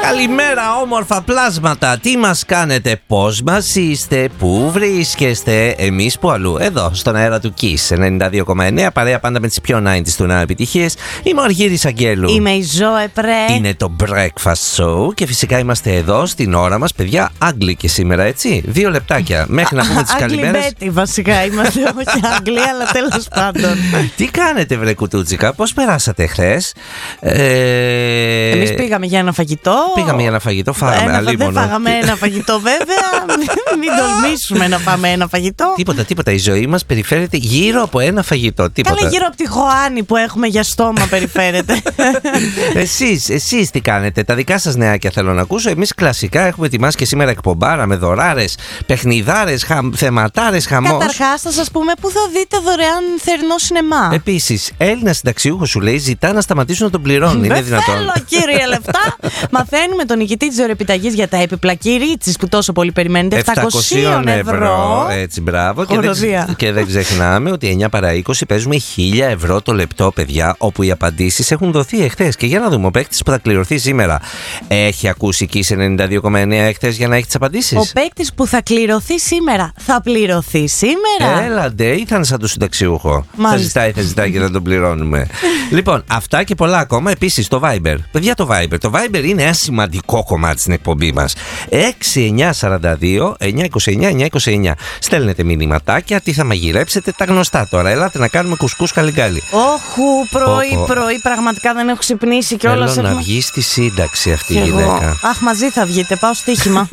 Καλημέρα όμορφα πλάσματα. Τι μας κάνετε, πώς μας είστε, πού βρίσκεστε? Εμείς που αλλού, εδώ στον αέρα του Kiss 92,9. Παρέα πάντα με τις πιο 90's του νέου επιτυχίες. Είμαι ο Αργύρης Αγγέλου. Είμαι η Ζωέ Πρέ. Είναι το Breakfast Show και φυσικά είμαστε εδώ στην ώρα μας, παιδιά, Άγγλοι και σήμερα, έτσι. 2 λεπτάκια μέχρι να πούμε τις καλημέρες. Άγγλοι βασικά είμαστε, όχι Άγγλοι, αλλά τέλος πάντων. Τι κάνετε, βρε κουτούτσικα, πώς περάσατε χθες? Εμείς πήγαμε για ένα φαγητό. Πήγαμε για ένα φαγητό, φάγαμε αλίμονο. Δεν φάγαμε ένα φαγητό, βέβαια. Μην τολμήσουμε να πάμε ένα φαγητό. Τίποτα. Η ζωή μας περιφέρεται γύρω από ένα φαγητό. Τίποτα. Καλά, γύρω από τη Χωάνη που έχουμε για στόμα περιφέρεται. Εσείς τι κάνετε? Τα δικά σας νεάκια θέλω να ακούσω. Εμείς κλασικά έχουμε ετοιμάσει και σήμερα εκπομπάρα με δωράρες, παιχνιδάρες, θεματάρες, χαμός. Καταρχάς θα σας πούμε που θα δείτε δωρεάν θερινό σινεμά. Επίσης, Έλληνας συνταξιούχος σου λέει ζητά να σταματήσουν να τον πληρώνουν. Είναι δυνατόν? Θέλω, κύριε, λεφτά. Μαθαίνουμε τον νικητή της δωρεπιταγής για τα επιπλά Κυρίτσης που τόσο πολύ περιμένετε. 700 ευρώ. Έτσι, μπράβο. Και δεν ξεχνάμε ότι 9 παρά 20 παίζουμε 1000 ευρώ το λεπτό, παιδιά, όπου οι απαντήσεις έχουν δοθεί εχθές. Και για να δούμε, ο παίκτης που θα κληρωθεί σήμερα έχει ακούσει εκεί σε 92,9 εχθές για να έχει τις απαντήσεις? Ο παίκτης που θα κληρωθεί σήμερα θα πληρωθεί σήμερα. Έλαντε, ή θα είναι σαν το συνταξιούχο? Μάλιστα. Θα ζητάει και να τον πληρώνουμε. Λοιπόν, αυτά και πολλά ακόμα. Επίσης, το Viber. Παιδιά, το Viber είναι ένα σημαντικό κομμάτι στην εκπομπή μας. 6942 929 929. Στέλνετε μηνυματάκια, τι θα μαγειρέψετε, τα γνωστά τώρα. Ελάτε να κάνουμε κουσκούς καλυγκάλι. Όχου, πρωί, πραγματικά δεν έχω ξυπνήσει κιόλας. Θέλω να βγει στη σύνταξη αυτή η γυναίκα. Αχ, μαζί θα βγείτε, πάω στοίχημα.